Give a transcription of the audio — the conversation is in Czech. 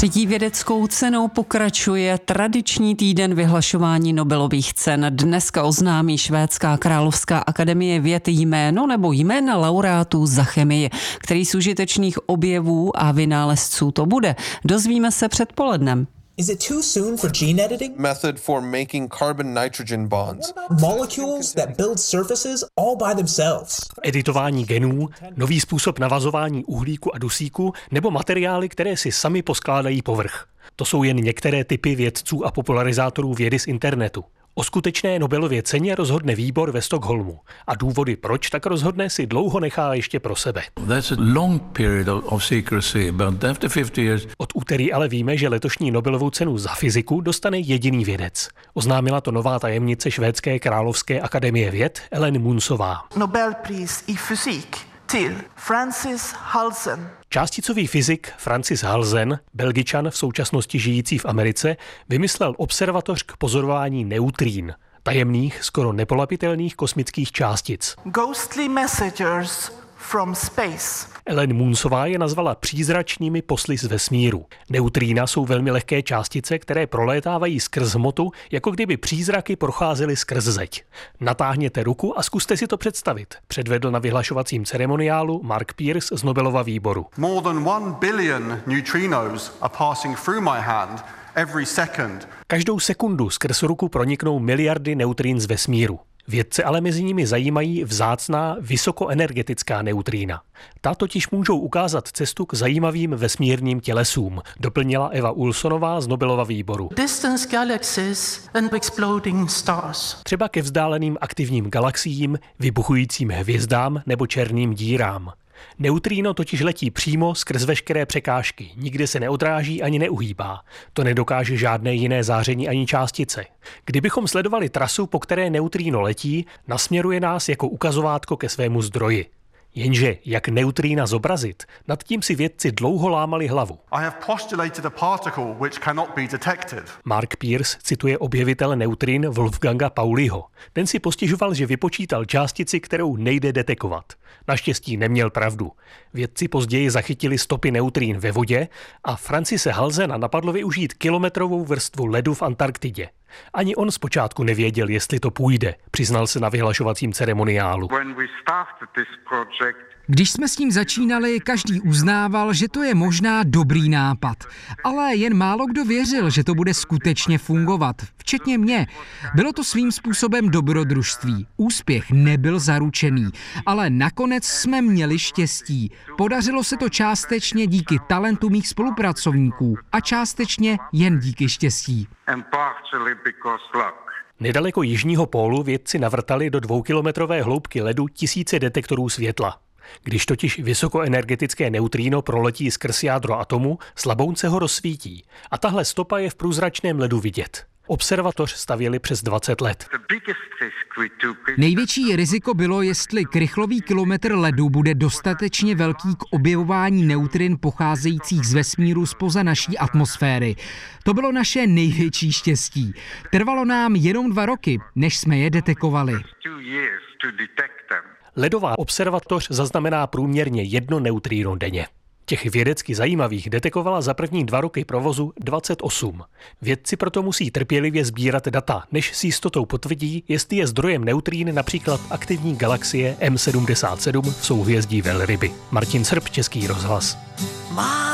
Třetí vědeckou cenou pokračuje tradiční týden vyhlašování Nobelových cen. Dneska oznámí Švédská královská akademie věd jméno nebo jména laureátů za chemii, který z užitečných objevů a vynálezců to bude. Dozvíme se předpolednem. Is it too soon for gene editing? Method for making carbon-nitrogen bonds. Molecules that build surfaces all by themselves. Editování genů, nový způsob navazování uhlíku a dusíku nebo materiály, které si sami poskládají povrch. To jsou jen některé typy vědců a popularizátorů vědy z internetu. O skutečné Nobelově ceně rozhodne výbor ve Stockholmu a důvody, proč tak rozhodne, si dlouho nechá ještě pro sebe. Od úterý ale víme, že letošní Nobelovu cenu za fyziku dostane jediný vědec. Oznámila to nová tajemnice Švédské královské akademie věd Ellen Munsová. Nobelpris i fysik till Francis Halsen. Částicový fyzik Francis Halsen, Belgičan v současnosti žijící v Americe, vymyslel observatoř k pozorování neutrín, tajemných, skoro nepolapitelných kosmických částic. Ghostly messengers from space. Ellen Munsová je nazvala přízračnými posly z vesmíru. Neutrína jsou velmi lehké částice, které prolétávají skrz hmotu, jako kdyby přízraky procházely skrz zeď. Natáhněte ruku a zkuste si to představit, předvedl na vyhlašovacím ceremoniálu Mark Pierce z Nobelova výboru. More than 1 billion neutrinos are passing through my hand every second. Každou sekundu skrz ruku proniknou miliardy neutrín z vesmíru. Vědce ale mezi nimi zajímají vzácná vysokoenergetická neutrína. Ta totiž můžou ukázat cestu k zajímavým vesmírným tělesům, doplnila Eva Ulsonová z Nobelova výboru. Distant galaxies and exploding stars. Třeba ke vzdáleným aktivním galaxiím, vybuchujícím hvězdám nebo černým dírám. Neutríno totiž letí přímo skrz veškeré překážky, nikdy se neodráží ani neuhýbá. To nedokáže žádné jiné záření ani částice. Kdybychom sledovali trasu, po které neutríno letí, nasměruje nás jako ukazovátko ke svému zdroji. Jenže jak neutrína zobrazit, nad tím si vědci dlouho lámali hlavu. Mark Pierce cituje objevitele neutrín Wolfganga Pauliho. Ten si postěžoval, že vypočítal částici, kterou nejde detekovat. Naštěstí neměl pravdu. Vědci později zachytili stopy neutrín ve vodě a Francise Halsena napadlo využít kilometrovou vrstvu ledu v Antarktidě. Ani on zpočátku nevěděl, jestli to půjde, přiznal se na vyhlašovacím ceremoniálu. Když jsme s tím začínali, každý uznával, že to je možná dobrý nápad. Ale jen málo kdo věřil, že to bude skutečně fungovat, včetně mě. Bylo to svým způsobem dobrodružství. Úspěch nebyl zaručený, ale nakonec jsme měli štěstí. Podařilo se to částečně díky talentu mých spolupracovníků a částečně jen díky štěstí. Nedaleko jižního pólu vědci navrtali do 2kilometrové hloubky ledu tisíce detektorů světla. Když totiž vysokoenergetické neutríno proletí skrz jádro atomu, slabounce ho rozsvítí a tahle stopa je v průzračném ledu vidět. Observatoř stavěli přes 20 let. Největší riziko bylo, jestli krychlový kilometr ledu bude dostatečně velký k objevování neutrin pocházejících z vesmíru zpoza naší atmosféry. To bylo naše největší štěstí. Trvalo nám jenom 2 roky, než jsme je detekovali. Ledová observatoř zaznamená průměrně 1 neutríno denně. Těch vědecky zajímavých detekovala za první 2 roky provozu 28. Vědci proto musí trpělivě sbírat data, než s jistotou potvrdí, jestli je zdrojem neutrín například aktivní galaxie M77 v souhvězdí Velryby. Martin Srb, Český rozhlas.